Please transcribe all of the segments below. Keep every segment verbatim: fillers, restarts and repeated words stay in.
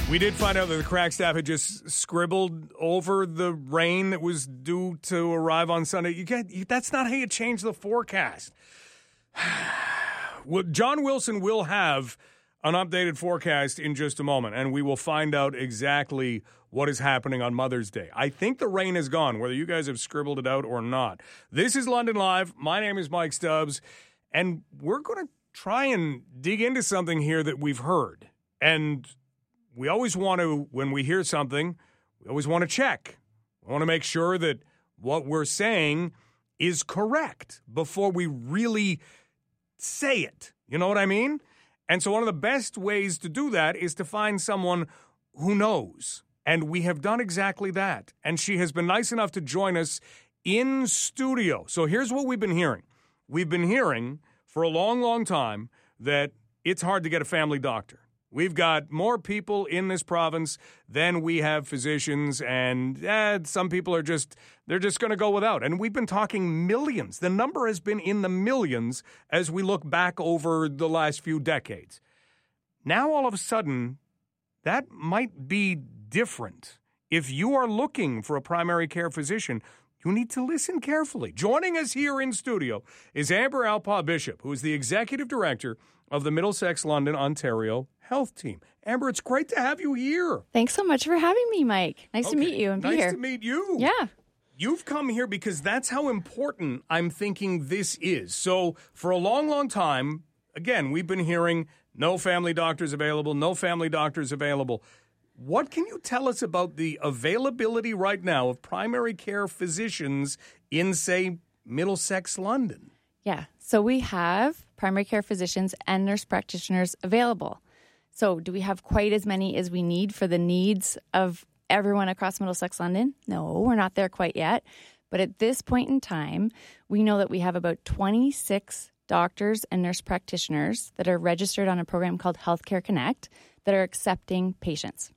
We did find out that the crack staff had just scribbled over the rain that was due to arrive on Sunday. You get you, that's not how you change the forecast. Well, John Wilson will have an updated forecast in just a moment, and we will find out exactly what is happening on Mother's Day. I think the rain is gone, whether you guys have scribbled it out or not. This is London Live. My name is Mike Stubbs, and we're going to try and dig into something here that we've heard. And we always want to, when we hear something, we always want to check. We want to make sure that what we're saying is correct before we really say it. You know what I mean? And so one of the best ways to do that is to find someone who knows. And we have done exactly that. And she has been nice enough to join us in studio. So here's what we've been hearing. We've been hearing for a long, long time that it's hard to get a family doctor. We've got more people in this province than we have physicians, and eh, some people are just, they're just going to go without. And we've been talking millions. The number has been in the millions as we look back over the last few decades. Now, all of a sudden, that might be different. If you are looking for a primary care physician, you need to listen carefully. Joining us here in studio is Amber Alpaugh-Bishop, who is the executive director of the Middlesex London, Ontario Health Team. Amber, it's great to have you here. Thanks so much for having me, Mike. Nice okay. to meet you and nice be here. Nice to meet you. Yeah. You've come here because that's how important I'm thinking this is. So for a long, long time, again, we've been hearing no family doctors available, no family doctors available. What can you tell us about the availability right now of primary care physicians in, say, Middlesex, London? Yeah. So we have primary care physicians and nurse practitioners available. So do we have quite as many as we need for the needs of everyone across Middlesex, London? No, we're not there quite yet. But at this point in time, we know that we have about twenty-six doctors and nurse practitioners that are registered on a program called Healthcare Connect that are accepting patients.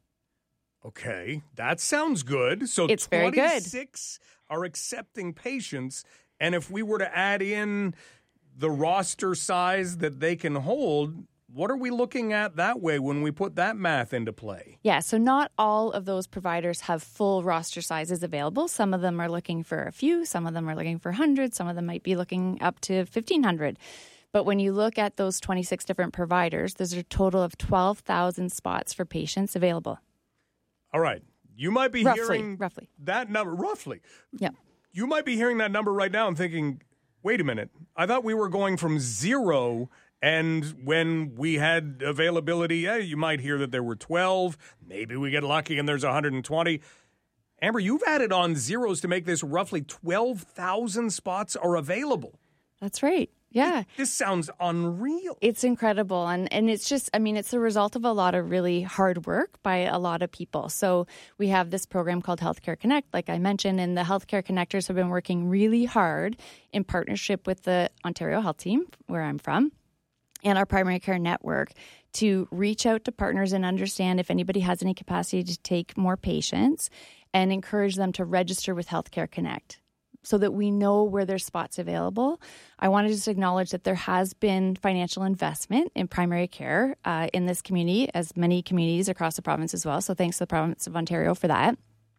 Okay, that sounds good. So it's very good. twenty-six are accepting patients, and if we were to add in the roster size that they can hold, what are we looking at that way when we put that math into play? Yeah, so not all of those providers have full roster sizes available. Some of them are looking for a few, some of them are looking for hundreds, some of them might be looking up to fifteen hundred. But when you look at those twenty-six different providers, there's a total of twelve thousand spots for patients available. All right. You might be roughly, hearing roughly. that number, roughly. Yeah. You might be hearing that number right now and thinking, wait a minute, I thought we were going from zero, and when we had availability, yeah, you might hear that there were twelve. Maybe we get lucky and there's one hundred twenty. Amber, you've added on zeros to make this roughly twelve thousand spots are available. That's right. Yeah. This sounds unreal. It's incredible. And and it's just, I mean, it's the result of a lot of really hard work by a lot of people. So we have this program called Healthcare Connect, like I mentioned, and the Healthcare Connectors have been working really hard in partnership with the Ontario Health Team, where I'm from, and our primary care network to reach out to partners and understand if anybody has any capacity to take more patients and encourage them to register with Healthcare Connect, so that we know where there's spots available. I want to just acknowledge that there has been financial investment in primary care uh, in this community, as many communities across the province as well. So thanks to the province of Ontario for that.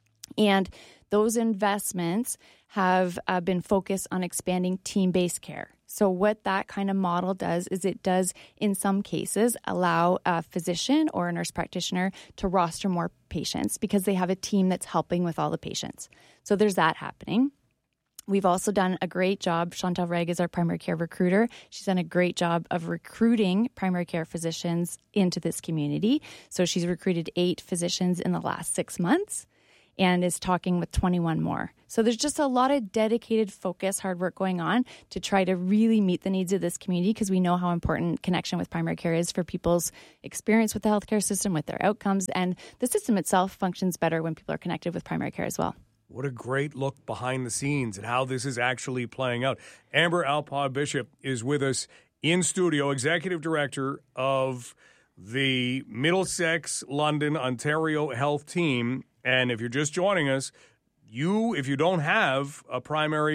And those investments have uh, been focused on expanding team-based care. So what that kind of model does is it does, in some cases, allow a physician or a nurse practitioner to roster more patients because they have a team that's helping with all the patients. So there's that happening. We've also done a great job. Chantal Reg is our primary care recruiter. She's done a great job of recruiting primary care physicians into this community. So she's recruited eight physicians in the last six months and is talking with twenty-one more. So there's just a lot of dedicated focus, hard work going on to try to really meet the needs of this community because we know how important connection with primary care is for people's experience with the healthcare system, with their outcomes, and the system itself functions better when people are connected with primary care as well. What a great look behind the scenes at how this is actually playing out. Amber Alpaugh-Bishop is with us in studio, executive director of the Middlesex London Ontario Health Team. And if you're just joining us, you, if you don't have a primary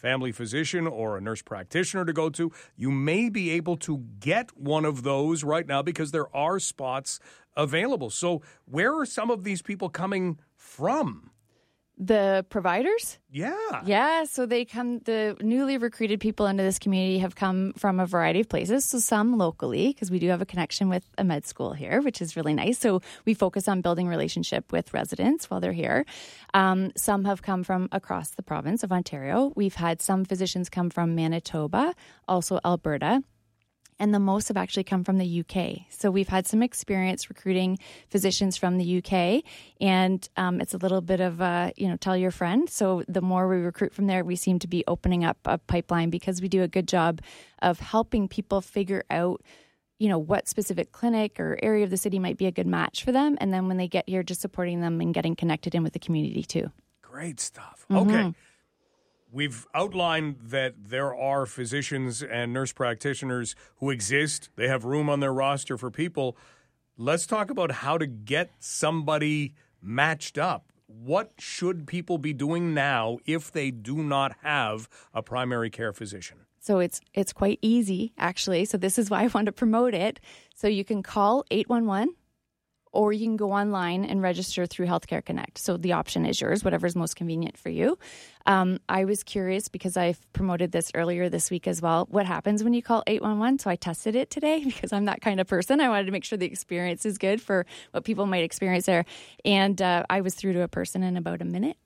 family physician or a nurse practitioner to go to, you may be able to get one of those right now because there are spots available. So where are some of these people coming from? The providers? Yeah. Yeah. So they come, the newly recruited people into this community have come from a variety of places. So some locally, because we do have a connection with a med school here, which is really nice. So we focus on building relationship with residents while they're here. Um, some have come from across the province of Ontario. We've had some physicians come from Manitoba, also Alberta. And the most have actually come from the U K. So we've had some experience recruiting physicians from the U K, and um, it's a little bit of a, you know, tell your friend. So the more we recruit from there, we seem to be opening up a pipeline because we do a good job of helping people figure out, you know, what specific clinic or area of the city might be a good match for them. And then when they get here, just supporting them and getting connected in with the community too. Great stuff. Mm-hmm. Okay. We've outlined that there are physicians and nurse practitioners who exist. They have room on their roster for people. Let's talk about how to get somebody matched up. What should people be doing now if they do not have a primary care physician? So it's it's quite easy, actually. So this is why I want to promote it. So you can call eight one one. Or you can go online and register through Healthcare Connect. So the option is yours, whatever's most convenient for you. Um, I was curious because I've promoted this earlier this week as well. What happens when you call eight one one? So I tested it today because I'm that kind of person. I wanted to make sure the experience is good for what people might experience there. And uh, I was through to a person in about a minute.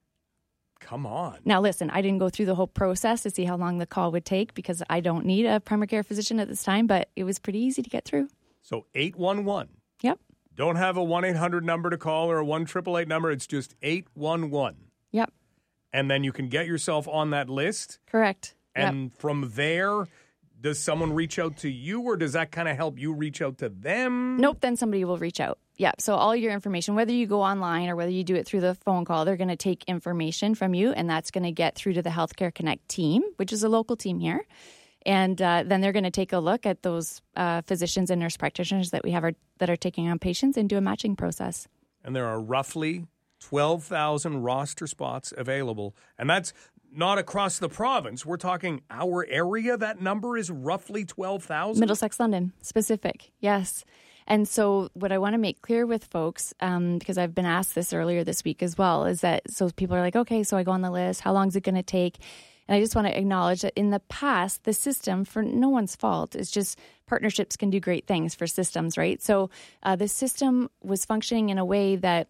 Come on. Now, listen, I didn't go through the whole process to see how long the call would take because I don't need a primary care physician at this time, but it was pretty easy to get through. So eight one one. Yep. Don't have a one eight hundred number to call or a one eight eight eight number. It's just eight one one. Yep. And then you can get yourself on that list. Correct. And yep. from there, does someone reach out to you or does that kind of help you reach out to them? Nope. Then somebody will reach out. Yeah. So all your information, whether you go online or whether you do it through the phone call, they're going to take information from you and that's going to get through to the Healthcare Connect team, which is a local team here. And uh, then they're going to take a look at those uh, physicians and nurse practitioners that we have are, that are taking on patients and do a matching process. And there are roughly twelve thousand roster spots available. And that's not across the province. We're talking our area. That number is roughly twelve thousand. Middlesex, London, specific. Yes. And so what I want to make clear with folks, um, because I've been asked this earlier this week as well, is that so people are like, okay, so I go on the list. How long is it going to take? And I just want to acknowledge that in the past, the system, for no one's fault, is just partnerships can do great things for systems, right? So uh, the system was functioning in a way that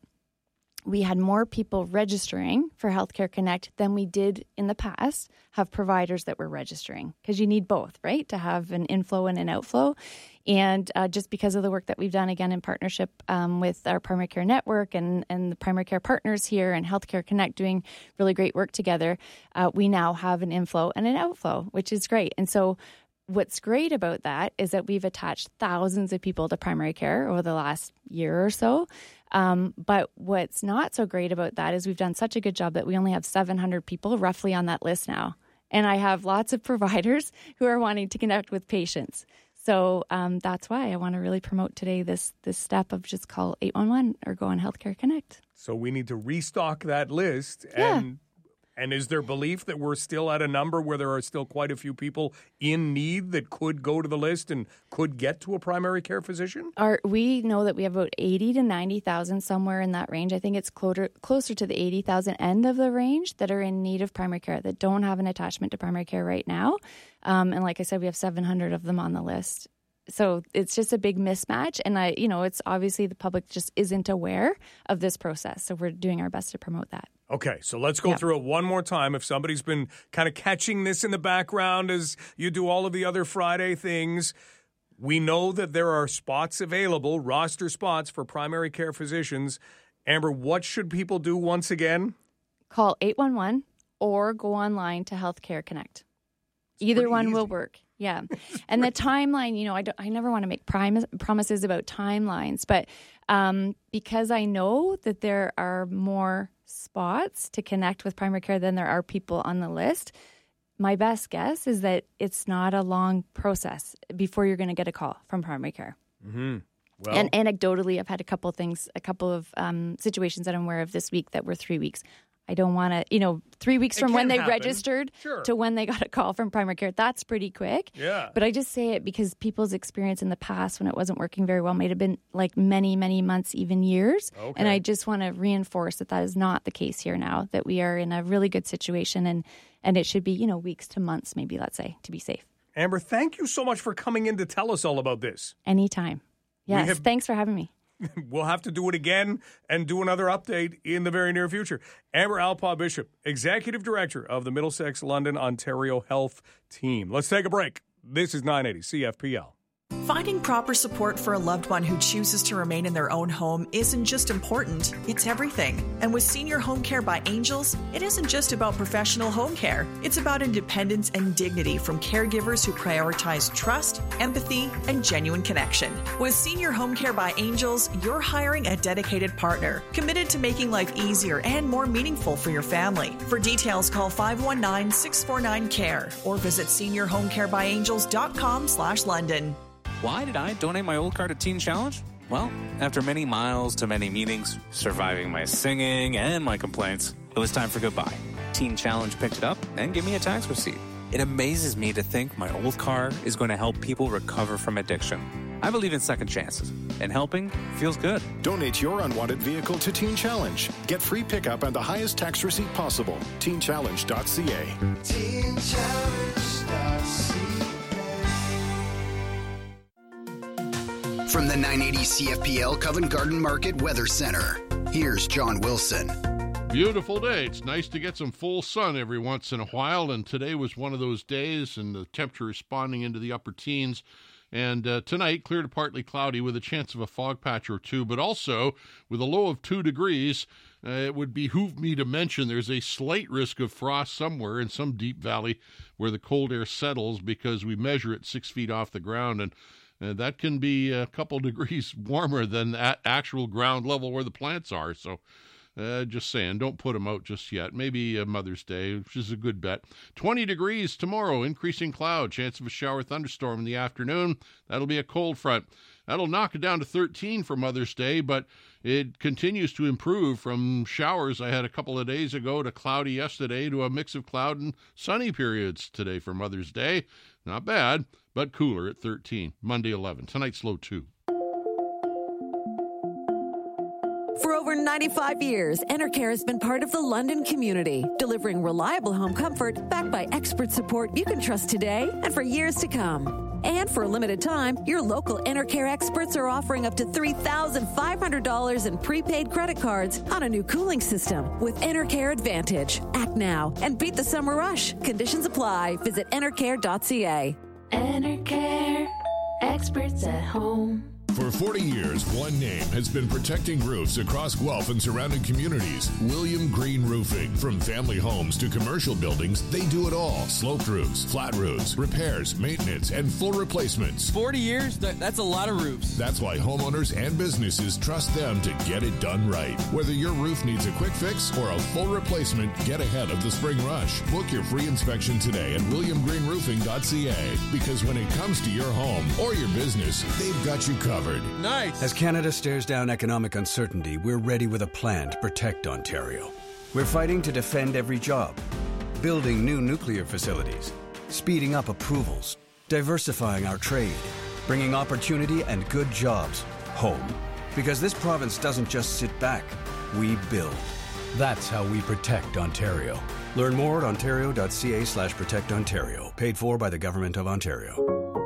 we had more people registering for Healthcare Connect than we did in the past have providers that were registering, because you need both, right, to have an inflow and an outflow. And uh, just because of the work that we've done, again, in partnership um, with our primary care network and, and the primary care partners here and Healthcare Connect doing really great work together, uh, we now have an inflow and an outflow, which is great. And so what's great about that is that we've attached thousands of people to primary care over the last year or so. Um, but what's not so great about that is we've done such a good job that we only have seven hundred people roughly on that list now. And I have lots of providers who are wanting to connect with patients. So um, that's why I want to really promote today this this step of just call eight one one or go on Healthcare Connect. So we need to restock that list. Yeah. And And is there belief that we're still at a number where there are still quite a few people in need that could go to the list and could get to a primary care physician? Our, we know that we have about eighty to ninety thousand, somewhere in that range. I think it's closer, closer to the eighty thousand end of the range that are in need of primary care, that don't have an attachment to primary care right now. Um, and like I said, we have seven hundred of them on the list. So it's just a big mismatch. And I, you know, it's obviously the public just isn't aware of this process. So we're doing our best to promote that. Okay, so let's go Yep. through it one more time. If somebody's been kind of catching this in the background as you do all of the other Friday things, we know that there are spots available, roster spots for primary care physicians. Amber, what should people do once again? Call eight one one or go online to Healthcare Connect. It's Either pretty one easy. will work. Yeah. And the timeline, you know, I, don't, I never want to make prim- promises about timelines, but um, because I know that there are more spots to connect with primary care than there are people on the list, my best guess is that it's not a long process before you're going to get a call from primary care. Mm-hmm. Well, And anecdotally, I've had a couple of things, a couple of um, situations that I'm aware of this week that were three weeks. I don't want to, you know, three weeks It from when can they happen. registered Sure. to when they got a call from primary care. That's pretty quick. Yeah. But I just say it because people's experience in the past when it wasn't working very well might have been like many, many months, even years. Okay. And I just want to reinforce that that is not the case here now, that we are in a really good situation and, and it should be, you know, weeks to months, maybe, let's say, to be safe. Amber, thank you so much for coming in to tell us all about this. Anytime. Yes. have- Thanks for having me. We'll have to do it again and do another update in the very near future. Amber Alpaugh Bishop, Executive Director of the Middlesex London Ontario Health Team. Let's take a break. This is nine eighty C F P L. Finding proper support for a loved one who chooses to remain in their own home isn't just important, it's everything. And with Senior Home Care by Angels, it isn't just about professional home care. It's about independence and dignity from caregivers who prioritize trust, empathy, and genuine connection. With Senior Home Care by Angels, you're hiring a dedicated partner, committed to making life easier and more meaningful for your family. For details, call five one nine, six four nine, C A R E or visit senior home care by angels dot com slash London. Why did I donate my old car to Teen Challenge? Well, after many miles to many meetings, surviving my singing and my complaints, it was time for goodbye. Teen Challenge picked it up and gave me a tax receipt. It amazes me to think my old car is going to help people recover from addiction. I believe in second chances, and helping feels good. Donate your unwanted vehicle to Teen Challenge. Get free pickup and the highest tax receipt possible. teen challenge dot c a. teen challenge dot c a. From the nine eighty C F P L Covent Garden Market Weather Center, here's John Wilson. Beautiful day. It's nice to get some full sun every once in a while, and today was one of those days, and the temperature responding into the upper teens. And uh, tonight, clear to partly cloudy with a chance of a fog patch or two, but also with a low of two degrees, uh, it would behoove me to mention there's a slight risk of frost somewhere in some deep valley where the cold air settles, because we measure it six feet off the ground, and Uh, that can be a couple degrees warmer than at actual ground level where the plants are. So uh, just saying, don't put them out just yet. Maybe uh, Mother's Day, which is a good bet. twenty degrees tomorrow, increasing cloud, chance of a shower thunderstorm in the afternoon. That'll be a cold front. That'll knock it down to thirteen for Mother's Day, but it continues to improve from showers I had a couple of days ago to cloudy yesterday to a mix of cloud and sunny periods today for Mother's Day. Not bad, but cooler at thirteen. Monday, eleven. Tonight's low two. For over ninety-five years, Enercare has been part of the London community, delivering reliable home comfort backed by expert support you can trust today and for years to come. And for a limited time, your local Enercare experts are offering up to three thousand five hundred dollars in prepaid credit cards on a new cooling system with Enercare Advantage. Act now and beat the summer rush. Conditions apply. Visit enercare dot c a. Enercare, experts at home. For forty years, one name has been protecting roofs across Guelph and surrounding communities. William Green Roofing. From family homes to commercial buildings, they do it all. Sloped roofs, flat roofs, repairs, maintenance, and full replacements. forty years? That, that's a lot of roofs. That's why homeowners and businesses trust them to get it done right. Whether your roof needs a quick fix or a full replacement, get ahead of the spring rush. Book your free inspection today at william green roofing dot c a, because when it comes to your home or your business, they've got you covered. Nice. As Canada stares down economic uncertainty, we're ready with a plan to protect Ontario. We're fighting to defend every job, building new nuclear facilities, speeding up approvals, diversifying our trade, bringing opportunity and good jobs home. Because this province doesn't just sit back, we build. That's how we protect Ontario. Learn more at ontario dot c a slash protect Ontario. Paid for by the Government of Ontario.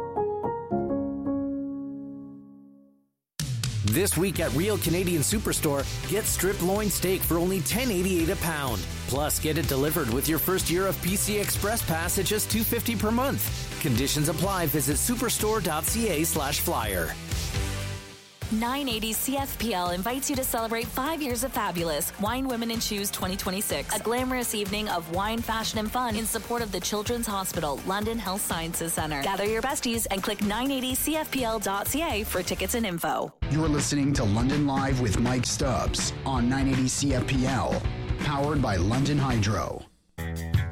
This week at Real Canadian Superstore, get strip loin steak for only ten eighty-eight a pound. Plus, get it delivered with your first year of P C Express Pass at just two fifty per month. Conditions apply. Visit superstore dot c a slash flyer. nine eighty C F P L invites you to celebrate five years of fabulous Wine, Women and Shoes twenty twenty-six, a glamorous evening of wine, fashion, and fun in support of the Children's Hospital, London Health Sciences Centre. Gather your besties and click nine eighty c f p l dot c a for tickets and info. You're listening to London Live with Mike Stubbs on nine eighty C F P L, powered by London Hydro.